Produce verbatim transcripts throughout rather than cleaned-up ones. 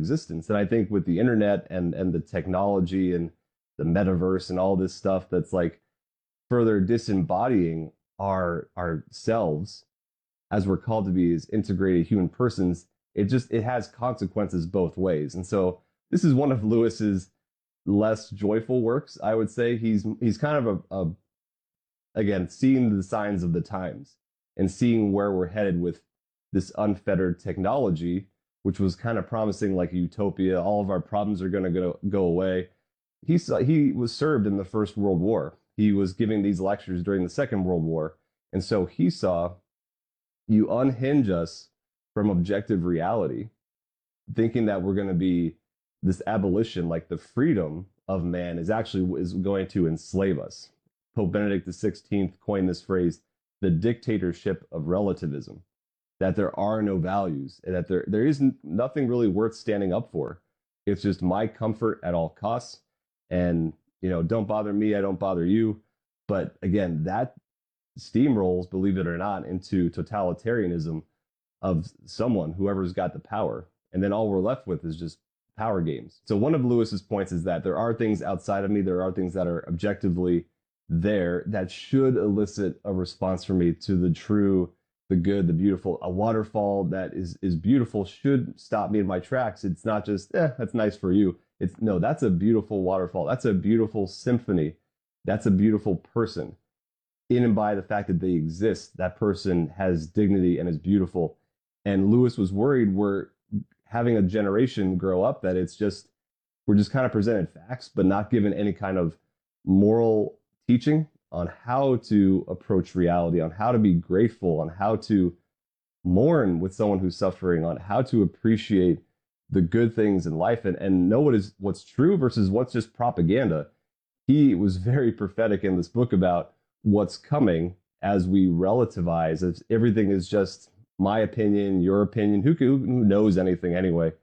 existence. And I think with the internet and and the technology and the metaverse and all this stuff that's like further disembodying our ourselves as we're called to be as integrated human persons, it just it has consequences both ways. And so this is one of Lewis's less joyful works, I would say. He's he's kind of a, a again seeing the signs of the times and seeing where we're headed with this unfettered technology, which was kind of promising like a utopia. All of our problems are going to go go away. He saw, he was served in the First World War. He was giving these lectures during the Second World War, and so he saw, you unhinge us from objective reality, thinking that we're going to be this abolition, like the freedom of man is actually is going to enslave us. Pope Benedict the sixteenth coined this phrase, the dictatorship of relativism, that there are no values, and that there there is nothing really worth standing up for. It's just my comfort at all costs, and you know, don't bother me, I don't bother you. But again, that steamrolls, believe it or not, into totalitarianism of someone, whoever's got the power. And then all we're left with is just power games. So one of Lewis's points is that there are things outside of me, there are things that are objectively there that should elicit a response from me to the true, the good, the beautiful. A waterfall that is is beautiful should stop me in my tracks. It's not just, eh, that's nice for you. It's no, that's a beautiful waterfall. That's a beautiful symphony. That's a beautiful person. In and by the fact that they exist, that person has dignity and is beautiful. And Lewis was worried we're having a generation grow up that it's just, we're just kind of presented facts, but not given any kind of moral teaching on how to approach reality, on how to be grateful, on how to mourn with someone who's suffering, on how to appreciate the good things in life and, and know what is what's true versus what's just propaganda. He was very prophetic in this book about what's coming as we relativize, as everything is just my opinion, your opinion. Who, who knows anything anyway?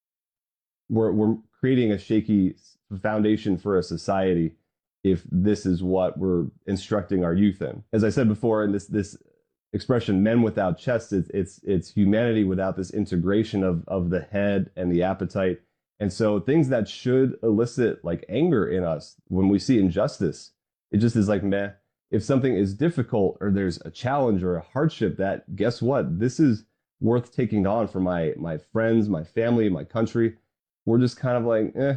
We're, we're creating a shaky foundation for a society if this is what we're instructing our youth in. As I said before, in this this expression, men without chests, it's it's it's humanity without this integration of of the head and the appetite. And so things that should elicit like anger in us when we see injustice, it just is like, meh. If something is difficult or there's a challenge or a hardship, that guess what? This is worth taking on for my my friends, my family, my country. We're just kind of like, eh.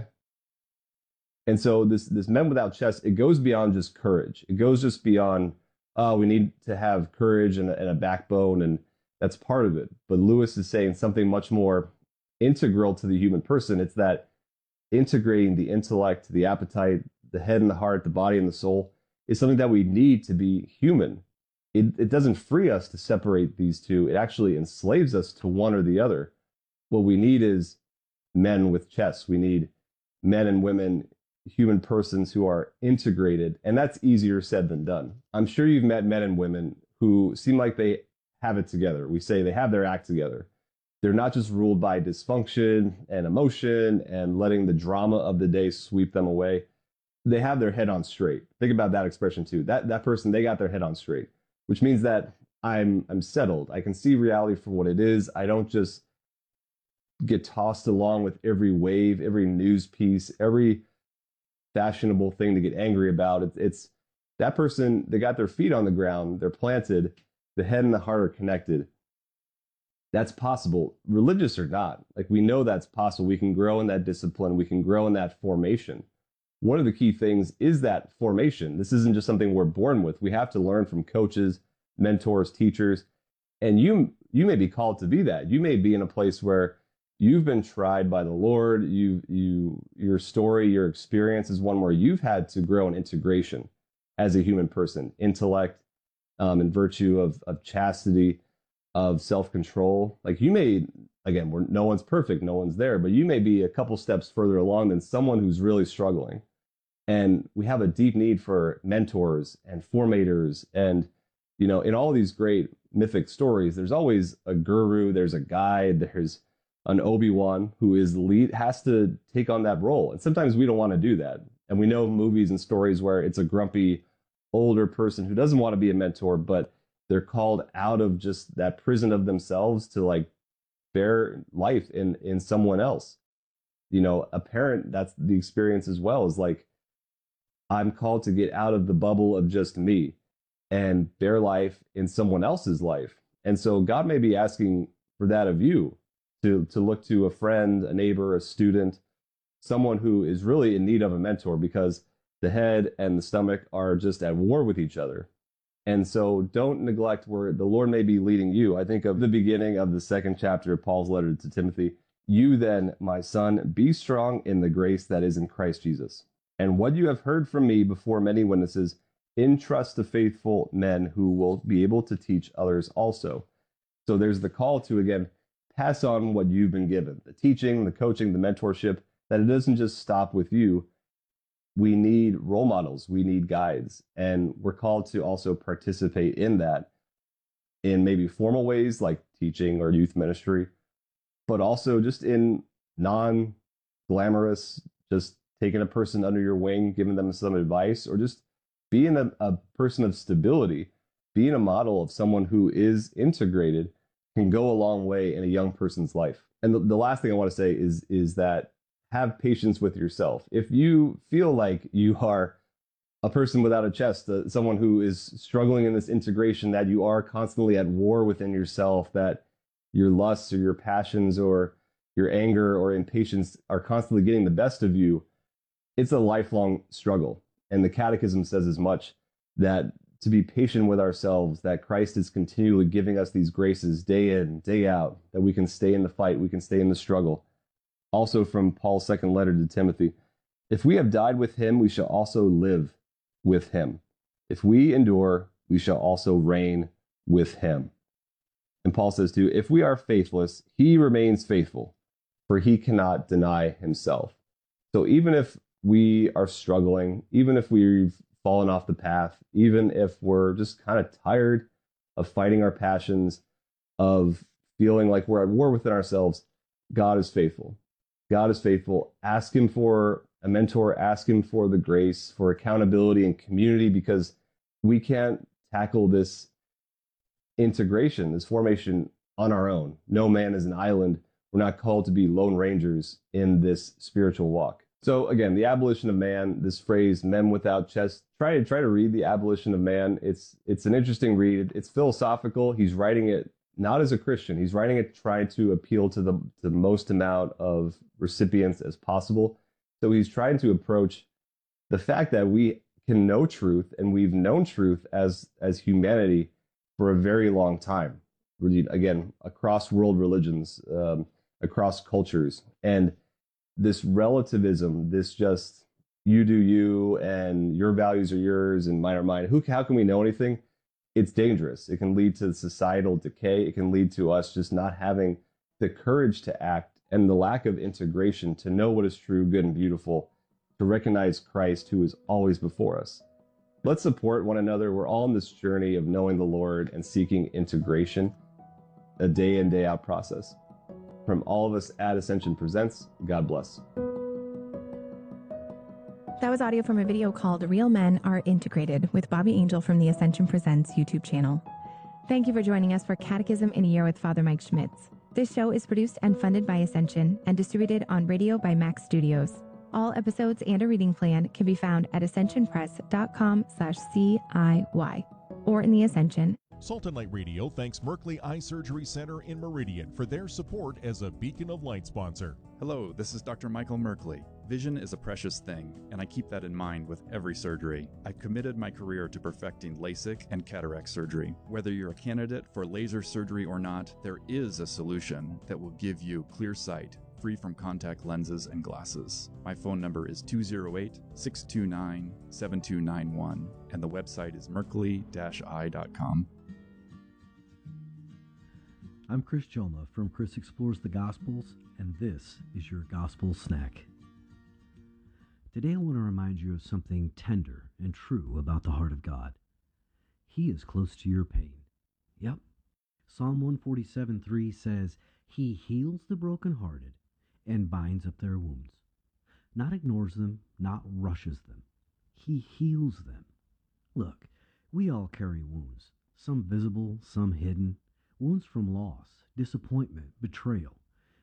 And so this this men without chests, it goes beyond just courage. It goes just beyond, oh, we need to have courage and a, and a backbone, and that's part of it. But Lewis is saying something much more integral to the human person. It's that integrating the intellect, the appetite, the head and the heart, the body and the soul is something that we need to be human. It, it doesn't free us to separate these two. It actually enslaves us to one or the other. What we need is men with chests. We need men and women, human persons who are integrated. And that's easier said than done. I'm sure you've met men and women who seem like they have it together. We say they have their act together. They're not just ruled by dysfunction and emotion and letting the drama of the day sweep them away. They have their head on straight. Think about that expression too. That that person, they got their head on straight, which means that I'm I'm settled. I can see reality for what it is. I don't just get tossed along with every wave, every news piece, every fashionable thing to get angry about. It's, it's that person, they got their feet on the ground, they're planted, the head and the heart are connected. That's possible, religious or not. Like, we know that's possible. We can grow in that discipline. We can grow in that formation. One of the key things is that formation. This isn't just something we're born with. We have to learn from coaches, mentors, teachers. And you you may be called to be that. You may be in a place where you've been tried by the Lord. You you your story, your experience is one where you've had to grow in integration as a human person, intellect, um, in virtue of of chastity, of self-control. Like, you may, again, we're, no one's perfect, no one's there, but you may be a couple steps further along than someone who's really struggling. And we have a deep need for mentors and formators. And, you know, in all these great mythic stories, there's always a guru, there's a guide, there's an Obi-Wan who is lead, has to take on that role. And sometimes we don't want to do that. And we know movies and stories where it's a grumpy older person who doesn't want to be a mentor, but they're called out of just that prison of themselves to like bear life in in someone else. You know, a parent, that's the experience as well, is like, I'm called to get out of the bubble of just me and their life in someone else's life. And so God may be asking for that of you, to to look to a friend, a neighbor, a student, someone who is really in need of a mentor, because the head and the stomach are just at war with each other. And so don't neglect where the Lord may be leading you. I think of the beginning of the second chapter of Paul's letter to Timothy. You then, my son, be strong in the grace that is in Christ Jesus. And what you have heard from me before many witnesses, entrust to faithful men who will be able to teach others also. So there's the call to, again, pass on what you've been given, the teaching, the coaching, the mentorship, that it doesn't just stop with you. We need role models, we need guides, and we're called to also participate in that in maybe formal ways like teaching or youth ministry, but also just in non-glamorous, just taking a person under your wing, giving them some advice, or just being a, a person of stability, being a model of someone who is integrated can go a long way in a young person's life. And the, the last thing I want to say is, is that have patience with yourself. If you feel like you are a person without a chest, uh, someone who is struggling in this integration, that you are constantly at war within yourself, that your lusts or your passions or your anger or impatience are constantly getting the best of you, it's a lifelong struggle. And the Catechism says as much, that to be patient with ourselves, that Christ is continually giving us these graces day in, day out, that we can stay in the fight, we can stay in the struggle. Also from Paul's second letter to Timothy, if we have died with him, we shall also live with him. If we endure, we shall also reign with him. And Paul says too, if we are faithless, he remains faithful, for he cannot deny himself. So even if we are struggling, even if we've fallen off the path, even if we're just kind of tired of fighting our passions, of feeling like we're at war within ourselves, God is faithful. God is faithful. Ask him for a mentor, ask him for the grace, for accountability and community, because we can't tackle this integration, this formation on our own. No man is an island. We're not called to be lone rangers in this spiritual walk. So again, the abolition of man, this phrase, men without chest, try to try to read the abolition of man. It's it's an interesting read. It's philosophical. He's writing it not as a Christian. He's writing it trying to appeal to the, to the most amount of recipients as possible. So he's trying to approach the fact that we can know truth, and we've known truth as, as humanity for a very long time. Again, across world religions, um, across cultures. And this relativism, this just you do you and your values are yours and mine are mine. Who, how can we know anything? It's dangerous. It can lead to societal decay. It can lead to us just not having the courage to act, and the lack of integration to know what is true, good, and beautiful, to recognize Christ who is always before us. Let's support one another. We're all on this journey of knowing the Lord and seeking integration, a day in, day out process. From all of us at Ascension Presents, God bless. That was audio from a video called Real Men Are Integrated with Bobby Angel from the Ascension Presents YouTube channel. Thank you for joining us for Catechism in a Year with Father Mike Schmitz. This show is produced and funded by Ascension and distributed on radio by Max Studios. All episodes and a reading plan can be found at ascensionpress.com slash CIY or in the Ascension. Salt and Light Radio thanks Merkley Eye Surgery Center in Meridian for their support as a Beacon of Light sponsor. Hello, this is Doctor Michael Merkley. Vision is a precious thing, and I keep that in mind with every surgery. I've committed my career to perfecting LASIK and cataract surgery. Whether you're a candidate for laser surgery or not, there is a solution that will give you clear sight, free from contact lenses and glasses. My phone number is two oh eight, six two nine, seven two nine one, and the website is merkley dash eye dot com. I'm Chris Joma from Chris Explores the Gospels, and this is your Gospel Snack. Today I want to remind you of something tender and true about the heart of God. He is close to your pain. Yep. Psalm one forty-seven three says, He heals the brokenhearted and binds up their wounds. Not ignores them, not rushes them. He heals them. Look, we all carry wounds, some visible, some hidden. Wounds from loss, disappointment, betrayal.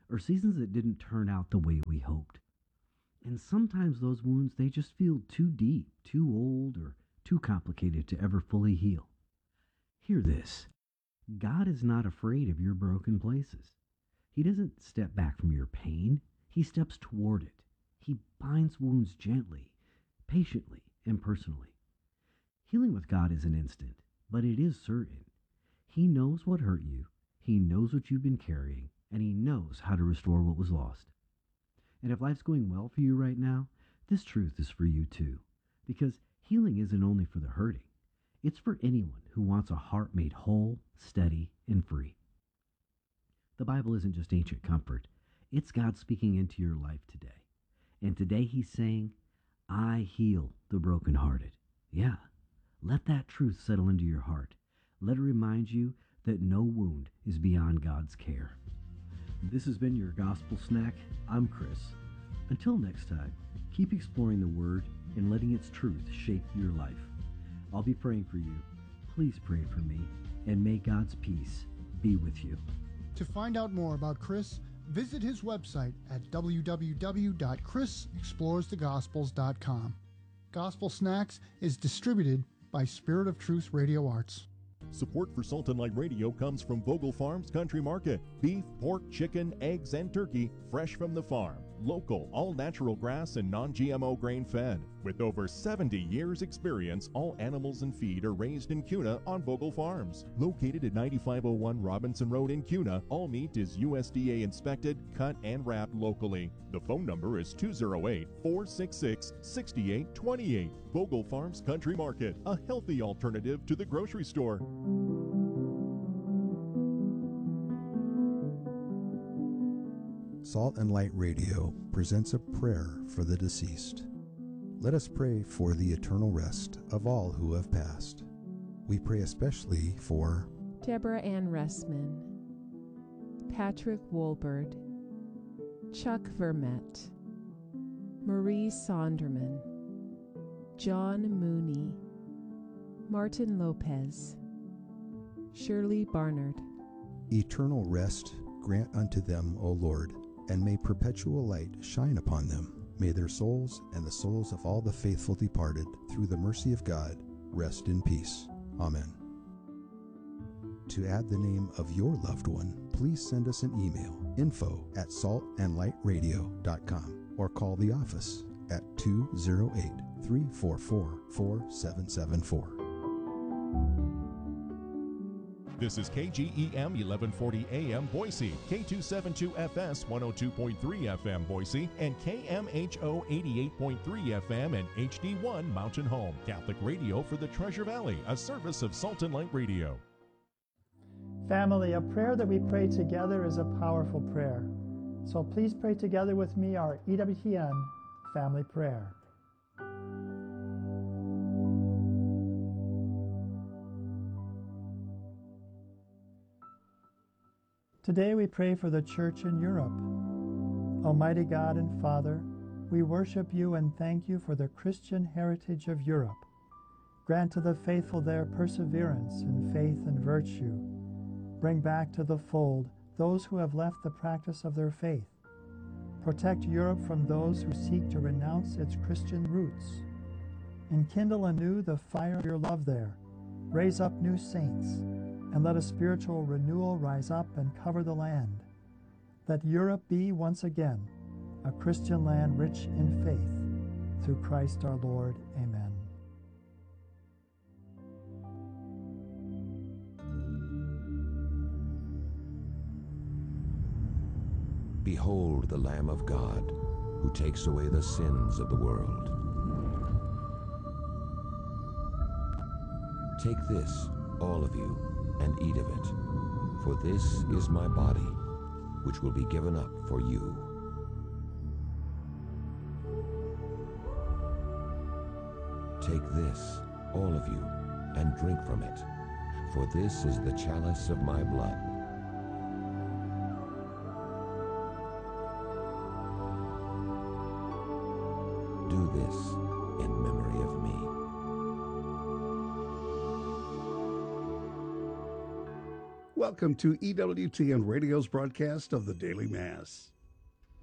or seasons that didn't turn out the way we hoped. And sometimes those wounds, they just feel too deep, too old, or too complicated to ever fully heal. Hear this. God is not afraid of your broken places. He doesn't step back from your pain. He steps toward it. He binds wounds gently, patiently, and personally. Healing with God isn't instant, but it is certain. He knows what hurt you. He knows what you've been carrying, and He knows how to restore what was lost. And if life's going well for you right now, this truth is for you too, because healing isn't only for the hurting. It's for anyone who wants a heart made whole, steady, and free. The Bible isn't just ancient comfort. It's God speaking into your life today. And today He's saying, I heal the brokenhearted. Yeah, let that truth settle into your heart. Let it remind you that no wound is beyond God's care. This has been your Gospel Snack. I'm Chris. Until next time, keep exploring the Word and letting its truth shape your life. I'll be praying for you. Please pray for me, and may God's peace be with you. To find out more about Chris, visit his website at w w w dot chris explores the gospels dot com. Gospel Snacks is distributed by Spirit of Truth Radio Arts. Support for Salt and Light Radio comes from Vogel Farms Country Market. Beef, pork, chicken, eggs, and turkey, fresh from the farm. Local, all-natural grass and non-G M O grain-fed. With over seventy years experience, all animals and feed are raised in Kuna on Vogel Farms. Located at ninety-five oh one Robinson Road in Kuna, all meat is U S D A inspected, cut, and wrapped locally. The phone number is two oh eight, four six six, six eight two eight. Vogel Farms Country Market, a healthy alternative to the grocery store. Salt and Light Radio presents a prayer for the deceased. Let us pray for the eternal rest of all who have passed. We pray especially for Deborah Ann Ressman, Patrick Wolbert, Chuck Vermette, Marie Sonderman, John Mooney, Martin Lopez, Shirley Barnard. eternal rest grant unto them, O Lord, and may perpetual light shine upon them. May their souls and the souls of all the faithful departed, through the mercy of God, rest in peace. Amen. To add the name of your loved one, please send us an email, info at salt and light radio dot com, or call the office at two oh eight, three four four, four seven seven four. This is K G E M eleven forty A M Boise, K two seventy-two F S one oh two point three F M Boise, and K M H O eighty-eight point three F M and H D one Mountain Home. Catholic radio for the Treasure Valley, a service of Salt and Light Radio. Family, a prayer that we pray together is a powerful prayer. So please pray together with me our E W T N family prayer. Today we pray for the Church in Europe. Almighty God and Father, we worship you and thank you for the Christian heritage of Europe. Grant to the faithful there perseverance in faith and virtue. Bring back to the fold those who have left the practice of their faith. Protect Europe from those who seek to renounce its Christian roots. Enkindle anew the fire of your love there. Raise up new saints, and let a spiritual renewal rise up and cover the land. Let Europe be once again a Christian land rich in faith. Through Christ our Lord. Amen. Behold the Lamb of God, who takes away the sins of the world. Take this, all of you, and eat of it, for this is my body, which will be given up for you. Take this, all of you, and drink from it, for this is the chalice of my blood. Do this in memory of me. welcome to E W T N Radio's broadcast of the Daily Mass.